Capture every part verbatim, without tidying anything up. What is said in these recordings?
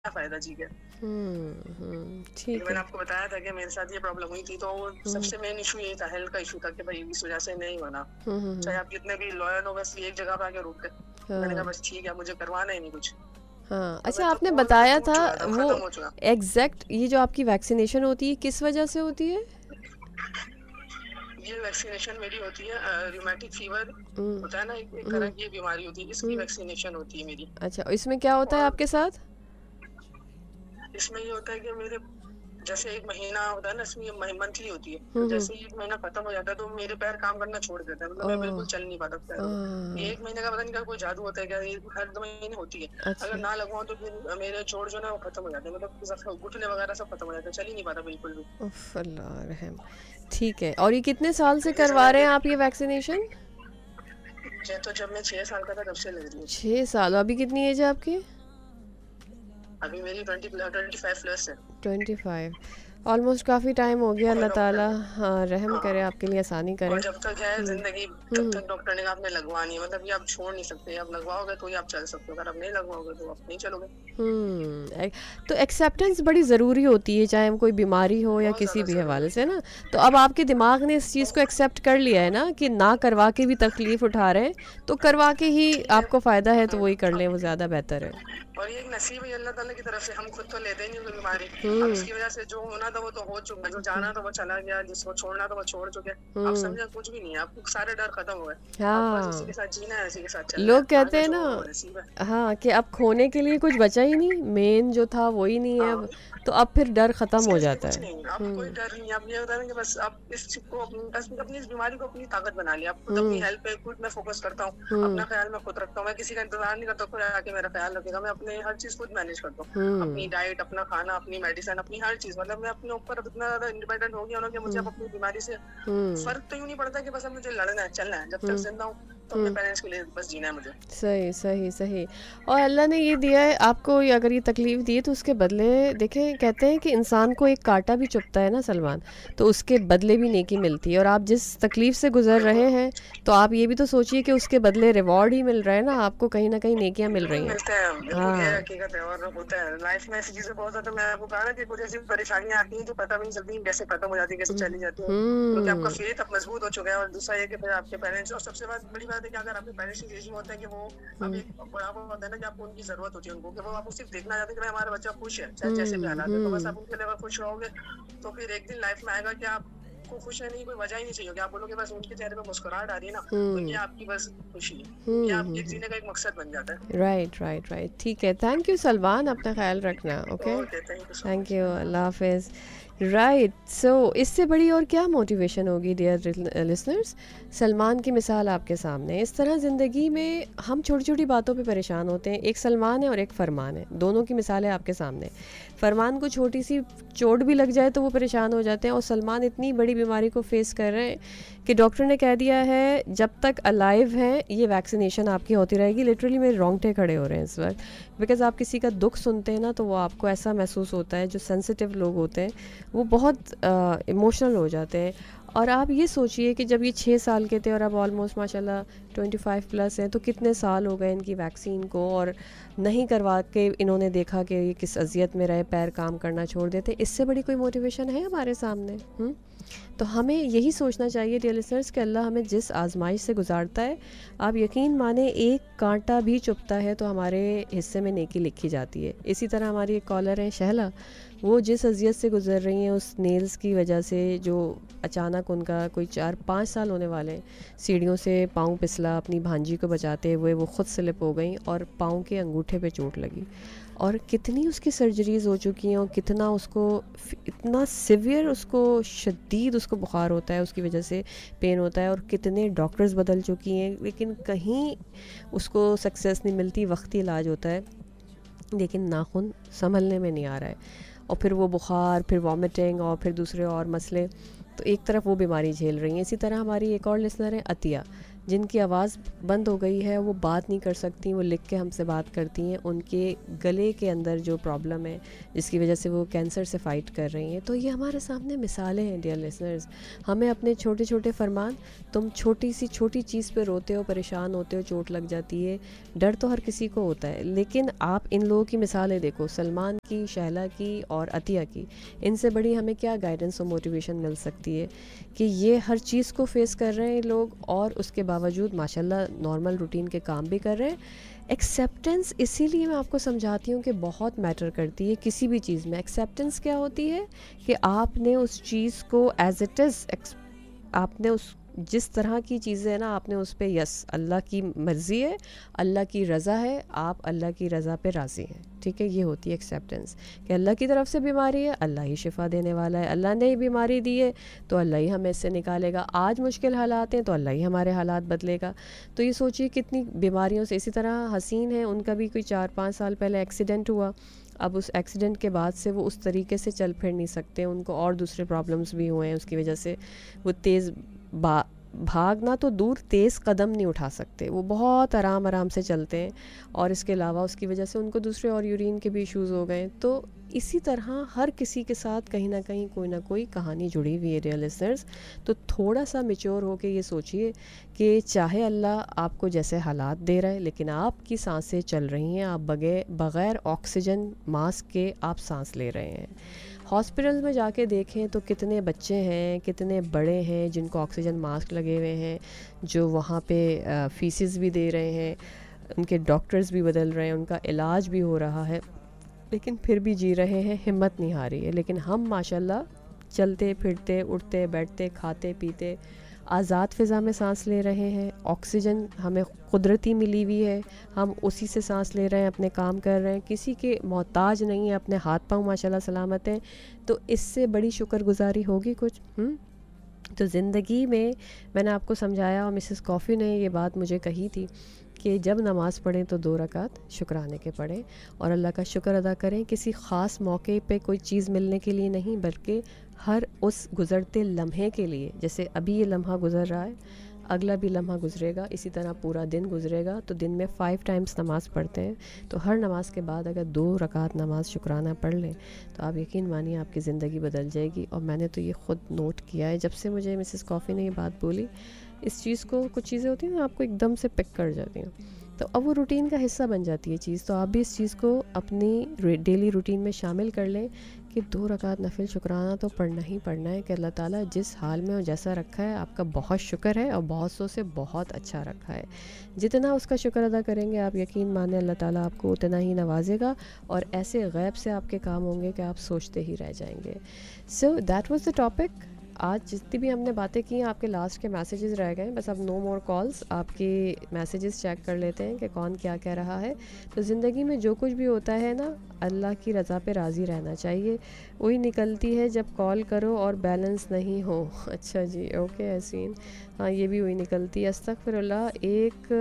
فائدہ جی کے. ٹھیک میں نے ہے. آپ کو بتایا تھا کہ میرے ساتھ یہ پرابلم ہوئی تھی, تو سب سے مین ایشو یہی تھا, ہیلتھ کا ایشو تھا کہ بھائی اس وجہ سے نہیں ہونا, چاہے آپ جتنے بھی لوئر ہو بس ایک جگہ پہ آ کے رک گئے. میں نے کہا بس ٹھیک ہے, مجھے کروانا ہی نہیں کچھ. ہاں اچھا, آپ نے بتایا تھا وہ ایگزیکٹ یہ جو آپ کی ویکسینیشن ہوتی ہے کس وجہ سے ہوتی ہے؟ یہ ویکسینیشن میری ہوتی ہے ریومیٹک فیور ہوتا ہے نا, ایک طرح کی بیماری ہوتی ہے, اس کی ویکسینیشن ہوتی ہے میری. اچھا, اس میں کیا ہوتا ہے آپ کے ساتھ؟ اس میں یہ ہوتا ہے کہ میرے جیسے ایک مہینہ ہوتا ہے نا, اس میں منتھلی ہوتی ہے, تو جیسے ایک مہینہ ختم ہو جاتا ہے تو میرے پیر کام کرنا چھوڑ دیتے ہیں, مطلب میں بالکل چل نہیں پاتا پیروں میں. ایک مہینے کا پتہ نہیں کوئی جادو ہوتا ہے کیا, ہر دو مہینے ہوتی ہے, اگر نہ لگواؤں تو پھر میرے جوڑ جو نا وہ ختم ہو جاتے ہیں, مطلب گھٹنے وغیرہ سب ختم ہو جاتے ہیں, چل ہی نہیں پاتا بالکل بھی. اف اللہ رحم. ٹھیک ہے, اور یہ کتنے سال سے کروا رہے ہیں آپ یہ ویکسینیشن؟ تو جب میں چھ سال کا تھا تب سے لگ رہی ہوں. چھ سال. ابھی کتنی ایج ہے آپ کی؟ ابھی میری ٹوینٹی ٹوینٹی فائیو پلس ہے. ٹوینٹی فائیو آلموسٹ کافی ٹائم ہو گیا. اللہ تعالیٰ ہاں رحم کرے, آپ کے لیے آسانی کرے. اور جب تک ہے زندگی تب تک ڈاکٹر نے کہا آپ نے لگوانی ہے, مطلب یہ آپ چھوڑ نہیں سکتے, آپ لگواؤ گے تو یہ آپ چل سکتے ہو, اگر آپ نہیں لگواؤ گے تو آپ نہیں چلو گے. ہوں تو ایکسیپٹنس بڑی ضروری ہوتی ہے, چاہے کوئی بیماری ہو یا کسی بھی حوالے سے نا. تو اب آپ کے دماغ نے اس چیز کو ایکسیپٹ کر لیا ہے نا کہ نہ کروا کے بھی تکلیف اٹھا رہے ہیں, تو کروا کے ہی آپ کو فائدہ ہے تو وہی کر لیں, وہ زیادہ بہتر ہے. اور یہ ایک نصیب ہے اللہ تعالیٰ کی طرف سے, ہم خود تو لیتے ہی نہیں کوئی بیماری. اب اس کی وجہ سے جو ہونا تھا وہ تو ہو چکا, جو جانا تھا وہ چلا گیا, جس کو چھوڑنا تھا وہ چھوڑ چکے. اب سمجھا کچھ بھی نہیں ہے, آپ کو سارے ڈر ختم ہوئے, اب بس اسی کے ساتھ جینا ہے, اسی کے ساتھ چلنا ہے, لوگ کہتے آگے ہیں جو نا وہ نصیب ہے. ہاں کہ اب کھونے کے لیے کچھ بچا ہی نہیں, مین جو تھا وہی نہیں ہے اب, تو اب پھر ڈر ختم ہو جاتا ہے. اب کوئی ڈر نہیں, اب یہ ہوتا ہے کہ بس آپ اس چیز کو اپنی اس بیماری کو اپنی طاقت بنا لیا. اب خود اپنی ہیلتھ پہ خود میں فوکس کرتا ہوں, اپنا خیال میں خود رکھتا ہوں, میں کسی کا انتظار نہیں کرتا کوئی آ کے میرا خیال رکھے گا. میں اپنے ہر چیز خود مینیج کرتا ہوں, اپنی ڈائٹ, اپنا کھانا, اپنی میڈیسن, اپنی ہر چیز, مطلب میں اپنے اوپر اتنا زیادہ انڈیپینڈنٹ ہو گیا ہوں کہ مجھے اب اپنی بیماری سے فرق تو یوں نہیں پڑتا کہ بس اب مجھے لڑنا ہے, چلنا ہے, جب تک زندہ ہوں تو اپنے پیرنٹس کے لیے بس جینا ہے مجھے. صحیح صحیح صحیح. اور اللہ نے یہ دیا ہے آپ کو, اگر یہ تکلیف دی ہے تو اس کے بدلے دیکھیں, کہتے ہیں کہ انسان کو ایک کانٹا بھی چبھتا ہے نا سلمان, تو اس کے بدلے بھی نیکی ملتی ہے. اور آپ جس تکلیف سے گزر رہے ہیں تو آپ یہ بھی تو سوچئے کہ اس کے بدلے ریوارڈ ہی مل رہا ہے نا آپ کو, کہیں نہ کہیں نیکیاں مل رہی ہیں. ملتے ہیں بالکل, یہ حقیقت ہے. اور ہوتا ہے لائف میں ایسی چیزیں بہت زیادہ, میں آپ کو کہا نا کہ کچھ ایسی پریشانیاں آتی ہیں جو پتہ بھی نہیں چلتی کیسے ختم ہو جاتی ہے, کیسے چلی جاتی ہے, کیونکہ آپ کا فیتھ اب مضبوط ہو چکا ہے. اور دوسرا یہ کہ پھر آپ کے پیرنٹس, اور سب سے بڑی بات ہے کہ اگر آپ کے پیرنٹس کی ایج میں ہوتے ہیں کہ وہ اب ایک بڑھاپا ہوتا ہے نا, کہ آپ کو ان کی ضرورت ہوتی ہے, ان کو کہ وہ آپ کو صرف دیکھنا چاہتے ہیں کہ ہمارا بچہ خوش ہے, چاہے جیسے بھی حالات ہے, تو بس آپ ان کے لیے خوش رہو گے تو پھر ایک دن لائف میں آئے گا کہ آپ کو خوش رہنے کی کوئی وجہ ہی نہیں چاہیے, کہ آپ بولو کہ بس ان کے چہرے پہ مسکراہٹ آ رہی ہے نا, تو یہ آپ کی بس خوشی ہے, یہ آپ کے جینے کا ایک مقصد بن جاتا ہے. رائٹ رائٹ رائٹ ٹھیک ہے. تھینک یو سلمان, اپنا خیال رکھنا. اوکے, تھینک یو, اللہ حافظ. رائٹ, سو اس سے بڑی اور کیا موٹیویشن ہوگی ڈیئر لسنرس. سلمان کی مثال آپ کے سامنے. اس طرح زندگی میں ہم چھوٹی چھوٹی باتوں پہ پریشان ہوتے ہیں. ایک سلمان ہے اور ایک فرمان ہے, دونوں کی مثالیں آپ کے سامنے. فرمان کو چھوٹی سی چوٹ بھی لگ جائے تو وہ پریشان ہو جاتے ہیں, اور سلمان اتنی بڑی بیماری کو فیس کر رہے ہیں کہ ڈاکٹر نے کہہ دیا ہے جب تک الائیو ہیں یہ ویکسینیشن آپ کی ہوتی رہے گی. لٹرلی میرے رونگٹے کھڑے ہو رہے ہیں اس وقت, بیکاز آپ کسی کا دکھ سنتے ہیں نا تو وہ آپ کو ایسا محسوس ہوتا ہے, جو سینسیٹیو لوگ ہوتے ہیں وہ بہت ایموشنل ہو جاتے ہیں. اور آپ یہ سوچئے کہ جب یہ چھ سال کے تھے اور اب آلموسٹ ماشاء اللہ ٹوئنٹی فائیو پلس ہیں, تو کتنے سال ہو گئے ان کی ویکسین کو, اور نہیں کروا کے انہوں نے دیکھا کہ یہ کس اذیت میں رہے, پیر کام کرنا چھوڑ دیتے. اس سے بڑی کوئی موٹیویشن ہے ہمارے سامنے؟ ہم تو ہمیں یہی سوچنا چاہیے ڈیئر لسنرس کہ اللہ ہمیں جس آزمائش سے گزارتا ہے, آپ یقین مانیں ایک کانٹا بھی چبھتا ہے تو ہمارے حصے میں نیکی لکھی جاتی ہے. اسی طرح ہماری ایک کالر ہیں شہلا, وہ جس اذیت سے گزر رہی ہیں اس نیلز کی وجہ سے, جو اچانک ان کا کوئی چار پانچ سال ہونے والے ہیں, سیڑھیوں سے پاؤں پسلا, اپنی بھانجی کو بچاتے ہوئے وہ خود سلپ ہو گئیں اور پاؤں کے انگوٹھے پہ چوٹ لگی. اور کتنی اس کی سرجریز ہو چکی ہیں, اور کتنا اس کو اتنا سیویئر, اس کو شدید اس کو بخار ہوتا ہے, اس کی وجہ سے پین ہوتا ہے, اور کتنے ڈاکٹرز بدل چکی ہیں, لیکن کہیں اس کو سکسیس نہیں ملتی. وقتی علاج ہوتا ہے لیکن ناخن سنبھلنے میں نہیں آ رہا ہے, اور پھر وہ بخار, پھر وامٹنگ, اور پھر دوسرے اور مسئلے, تو ایک طرف وہ بیماری جھیل رہی ہیں. اسی طرح ہماری ایک اور لسنر ہے عطیہ. جن کی آواز بند ہو گئی ہے، وہ بات نہیں کر سکتی، وہ لکھ کے ہم سے بات کرتی ہیں، ان کے گلے کے اندر جو پرابلم ہے جس کی وجہ سے وہ کینسر سے فائٹ کر رہی ہیں. تو یہ ہمارے سامنے مثالیں ہیں ڈیئر لسنرز. ہمیں اپنے چھوٹے چھوٹے فرمان، تم چھوٹی سی چھوٹی چیز پہ روتے ہو، پریشان ہوتے ہو، چوٹ لگ جاتی ہے، ڈر تو ہر کسی کو ہوتا ہے، لیکن آپ ان لوگوں کی مثالیں دیکھو، سلمان کی، شہلا کی اور عطیہ کی. ان سے بڑی ہمیں کیا گائیڈنس اور موٹیویشن مل سکتی ہے کہ یہ ہر چیز کو فیس کر رہے ہیں لوگ، اور اس کے باوجود ماشاءاللہ نارمل روٹین کے کام بھی کر رہے ہیں. ایکسیپٹنس اسی لیے میں آپ کو سمجھاتی ہوں کہ بہت میٹر کرتی ہے کسی بھی چیز میں. ایکسیپٹنس کیا ہوتی ہے کہ آپ نے اس چیز کو ایز اٹ از، آپ نے اس جس طرح کی چیزیں ہیں نا، آپ نے اس پہ یس، اللہ کی مرضی ہے، اللہ کی رضا ہے، آپ اللہ کی رضا پہ راضی ہیں. ٹھیک ہے، یہ ہوتی ہے ایکسیپٹنس کہ اللہ کی طرف سے بیماری ہے، اللہ ہی شفا دینے والا ہے، اللہ نے ہی بیماری دی ہے تو اللہ ہی ہمیں اس سے نکالے گا. آج مشکل حالات ہیں تو اللہ ہی ہمارے حالات بدلے گا. تو یہ سوچیے کتنی بیماریوں سے. اسی طرح حسین ہے، ان کا بھی کوئی چار پانچ سال پہلے ایکسیڈنٹ ہوا. اب اس ایکسیڈنٹ کے بعد سے وہ اس طریقے سے چل پھر نہیں سکتے، ان کو اور دوسرے پرابلمس بھی ہوئے ہیں اس کی وجہ سے. وہ تیز با بھاگنا تو دور، تیز قدم نہیں اٹھا سکتے، وہ بہت آرام آرام سے چلتے ہیں، اور اس کے علاوہ اس کی وجہ سے ان کو دوسرے اور یورین کے بھی ایشوز ہو گئے. تو اسی طرح ہر کسی کے ساتھ کہیں نہ کہیں کوئی نہ کوئی کہانی جڑی ہوئی ہے ڈیئر لسنرز. تو تھوڑا سا میچور ہو کے یہ سوچئے کہ چاہے اللہ آپ کو جیسے حالات دے رہا ہے، لیکن آپ کی سانسیں چل رہی ہیں، آپ بغیر بغیر آکسیجن ماسک کے آپ سانس لے رہے ہیں. ہاسپٹل میں جا کے دیکھیں تو کتنے بچے ہیں، کتنے بڑے ہیں جن کو آکسیجن ماسک لگے ہوئے ہیں، جو وہاں پہ فیسز بھی دے رہے ہیں، ان کے ڈاکٹرز بھی بدل رہے ہیں، ان کا علاج بھی ہو رہا ہے، لیکن پھر بھی جی رہے ہیں، ہمت نہیں ہاری ہے. لیکن ہم ماشاءاللہ چلتے پھرتے، اٹھتے بیٹھتے، کھاتے پیتے آزاد فضا میں سانس لے رہے ہیں. آکسیجن ہمیں قدرتی ملی ہوئی ہے، ہم اسی سے سانس لے رہے ہیں، اپنے کام کر رہے ہیں، کسی کے محتاج نہیں ہیں، اپنے ہاتھ پاؤں ماشاءاللہ سلامت ہیں. تو اس سے بڑی شکر گزاری ہوگی کچھ؟ ہم تو زندگی میں میں نے آپ کو سمجھایا، اور مسز کافی نے یہ بات مجھے کہی تھی کہ جب نماز پڑھیں تو دو رکعت شکرانے کے پڑھیں، اور اللہ کا شکر ادا کریں. کسی خاص موقع پہ کوئی چیز ملنے کے لیے نہیں، بلکہ ہر اس گزرتے لمحے کے لیے. جیسے ابھی یہ لمحہ گزر رہا ہے، اگلا بھی لمحہ گزرے گا، اسی طرح پورا دن گزرے گا. تو دن میں فائیو ٹائمز نماز پڑھتے ہیں، تو ہر نماز کے بعد اگر دو رکعت نماز شکرانہ پڑھ لیں تو آپ یقین مانیے آپ کی زندگی بدل جائے گی. اور میں نے تو یہ خود نوٹ کیا ہے، جب سے مجھے مسز کافی نے یہ بات بولی، اس چیز کو، کچھ چیزیں ہوتی ہیں نا آپ کو ایک دم سے پک کر جاتی ہیں، تو اب وہ روٹین کا حصہ بن جاتی ہے چیز. تو آپ بھی اس چیز کو اپنی ڈیلی روٹین میں شامل کر لیں کہ دو رکعت نفل شکرانہ تو پڑھنا ہی پڑھنا ہے، کہ اللہ تعالیٰ جس حال میں اور جیسا رکھا ہے آپ کا بہت شکر ہے، اور بہت سو سے بہت اچھا رکھا ہے. جتنا اس کا شکر ادا کریں گے آپ، یقین مانیں اللہ تعالیٰ آپ کو اتنا ہی نوازے گا، اور ایسے غیب سے آپ کے کام ہوں گے کہ آپ سوچتے ہی رہ جائیں گے. So that was the topic. آج جتنی بھی ہم نے باتیں کی ہیں، آپ کے لاسٹ کے میسیجز رہ گئے ہیں، بس اب نو مور کالز. آپ کے میسیجز چیک کر لیتے ہیں کہ کون کیا کہہ رہا ہے. تو زندگی میں جو کچھ بھی ہوتا ہے نا، اللہ کی رضا پہ راضی رہنا چاہیے. وہی نکلتی ہے جب کال کرو اور بیلنس نہیں ہو. اچھا جی، اوکے حسین، ہاں یہ بھی وہی نکلتی ہے. استغفر اللہ. ایک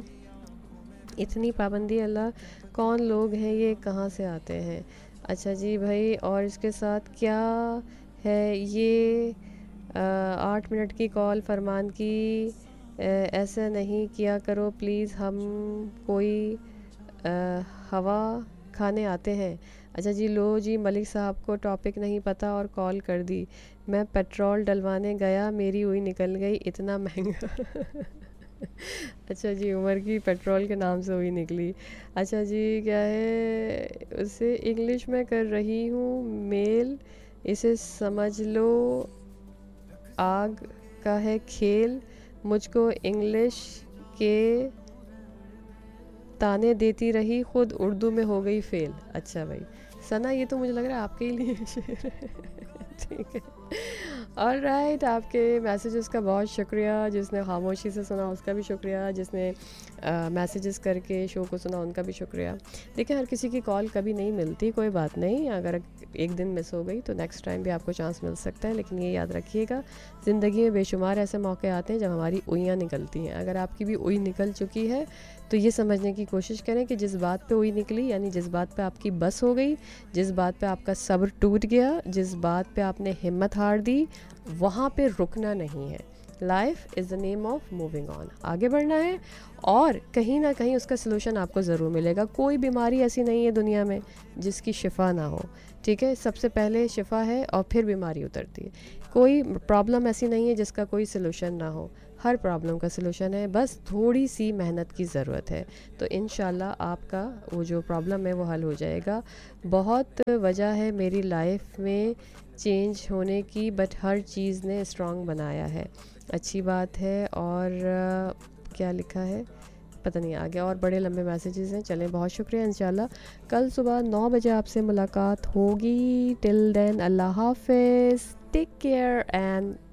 اتنی پابندی اللہ، کون لوگ ہیں یہ، کہاں سے آتے ہیں؟ اچھا جی بھائی، اور اس کے ساتھ کیا ہے یہ آٹھ منٹ کی کال فرمان کی، ایسا نہیں کیا کرو پلیز، ہم کوئی ہوا کھانے آتے ہیں. اچھا جی، لو جی، ملک صاحب کو ٹاپک نہیں پتہ اور کال کر دی. میں پیٹرول ڈلوانے گیا، میری ہوئی نکل گئی، اتنا مہنگا. اچھا جی، عمر کی پیٹرول کے نام سے ہوئی نکلی. اچھا جی، کیا ہے اسے انگلش میں کر رہی ہوں میل، اسے سمجھ لو آگ کا ہے کھیل، مجھ کو انگلش کے تانے دیتی رہی، خود اردو میں ہو گئی فیل. اچھا بھائی ثنا، یہ تو مجھے لگ رہا ہے آپ کے ہی لیے شعر ہے. ٹھیک ہے، آل رائٹ. آپ کے میسیجز کا بہت شکریہ. جس نے خاموشی سے سنا اس کا بھی شکریہ، جس نے میسیجز کر کے شو کو سنا ان کا بھی شکریہ. دیکھیں، ہر کسی کی کال کبھی نہیں ملتی، کوئی بات نہیں. اگر ایک دن مس ہو گئی تو نیکسٹ ٹائم بھی آپ کو چانس مل سکتا ہے. لیکن یہ یاد رکھیے گا، زندگی میں بے شمار ایسے موقع آتے ہیں جب ہماری اوئیاں نکلتی ہیں. اگر آپ کی بھی اوئی نکل چکی ہے تو یہ سمجھنے کی کوشش کریں کہ جس بات پہ اوئی نکلی، یعنی جس بات پہ آپ کی بس ہو گئی، جس بات پہ آپ کا صبر ٹوٹ گیا، جس بات پہ آپ نے ہمت ہار دی، وہاں پہ رکنا نہیں ہے. Life is the name of moving on. आगे बढ़ना है और कहीं ना कहीं उसका सलूशन आपको ज़रूर मिलेगा. कोई बीमारी ऐसी नहीं है दुनिया में जिसकी शिफा ना हो, ठीक है. सबसे पहले शिफा है और फिर बीमारी उतरती है. कोई प्रॉब्लम ऐसी नहीं है जिसका कोई सलूशन ना हो. हर प्रॉब्लम का सलूशन है, बस थोड़ी सी मेहनत की ज़रूरत है. तो इंशाल्लाह आपका वो जो प्रॉब्लम है वो हल हो जाएगा. बहुत वजह है मेरी लाइफ में चेंज होने की, बट हर चीज़ ने स्ट्रॉन्ग बनाया है. अच्छी बात है. और uh, क्या लिखा है पता नहीं, आगे और बड़े लंबे मैसेजेस हैं. चलें, बहुत शुक्रिया. इंशाल्लाह कल सुबह नौ बजे आपसे मुलाकात होगी. टिल देन अल्लाह हाफिज़, टेक केयर एंड